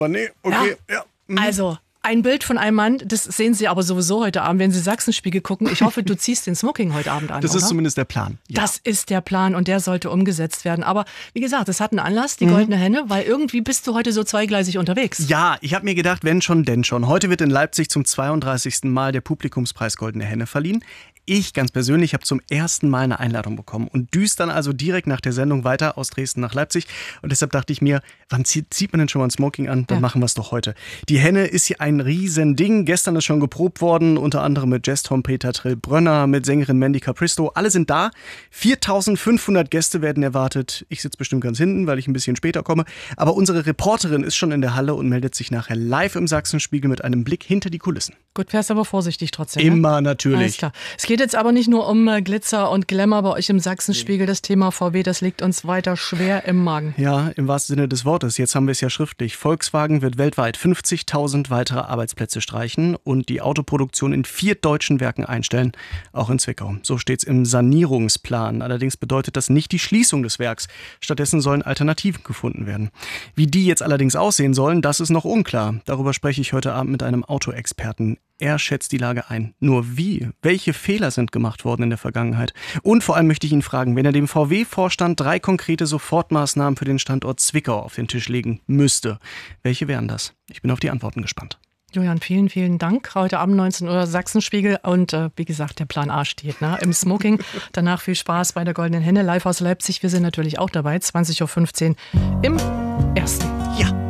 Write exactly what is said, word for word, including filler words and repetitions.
Aber nee, okay, ja. ja. Mhm. Also, ein Bild von einem Mann, das sehen Sie aber sowieso heute Abend, wenn Sie Sachsenspiegel gucken. Ich hoffe, du ziehst den Smoking heute Abend an, Das ist oder? zumindest der Plan. Ja. Das ist der Plan und der sollte umgesetzt werden. Aber wie gesagt, es hat einen Anlass, die mhm. Goldene Henne, weil irgendwie bist du heute so zweigleisig unterwegs. Ja, ich habe mir gedacht, wenn schon, denn schon. Heute wird in Leipzig zum zweiunddreißigsten Mal der Publikumspreis Goldene Henne verliehen. Ich ganz persönlich habe zum ersten Mal eine Einladung bekommen und düst dann also direkt nach der Sendung weiter aus Dresden nach Leipzig. Und deshalb dachte ich mir, wann zieht, zieht man denn schon mal ein Smoking an? Dann ja. machen wir es doch heute. Die Henne ist hier ein Riesending. Gestern ist schon geprobt worden, unter anderem mit Jazz-Trompeter Trill Brönner, mit Sängerin Mandy Capristo. Alle sind da. viertausendfünfhundert Gäste werden erwartet. Ich sitze bestimmt ganz hinten, weil ich ein bisschen später komme. Aber unsere Reporterin ist schon in der Halle und meldet sich nachher live im Sachsenspiegel mit einem Blick hinter die Kulissen. Gut, fährst aber vorsichtig trotzdem. Immer ne? natürlich. Alles klar. Es geht jetzt aber nicht nur um äh, Glitzer und Glamour bei euch im Sachsenspiegel. Das Thema V W, das liegt uns weiter schwer im Magen. Ja, im wahrsten Sinne des Wortes. Jetzt haben wir es ja schriftlich. Volkswagen wird weltweit fünfzigtausend weitere Arbeitsplätze streichen und die Autoproduktion in vier deutschen Werken einstellen, auch in Zwickau. So steht es im Sanierungsplan. Allerdings bedeutet das nicht die Schließung des Werks. Stattdessen sollen Alternativen gefunden werden. Wie die jetzt allerdings aussehen sollen, das ist noch unklar. Darüber spreche ich heute Abend mit einem Autoexperten. Er schätzt die Lage ein. Nur wie? Welche Fehler sind gemacht worden in der Vergangenheit? Und vor allem möchte ich ihn fragen, wenn er dem V W-Vorstand drei konkrete Sofortmaßnahmen für den Standort Zwickau auf den Tisch legen müsste, welche wären das? Ich bin auf die Antworten gespannt. Julian, vielen, vielen Dank. Heute Abend neunzehn Uhr Sachsenspiegel und äh, wie gesagt, der Plan A steht, ne? Im Smoking. Danach viel Spaß bei der Goldenen Henne live aus Leipzig. Wir sind natürlich auch dabei, zwanzig Uhr fünfzehn im Ersten. Ja.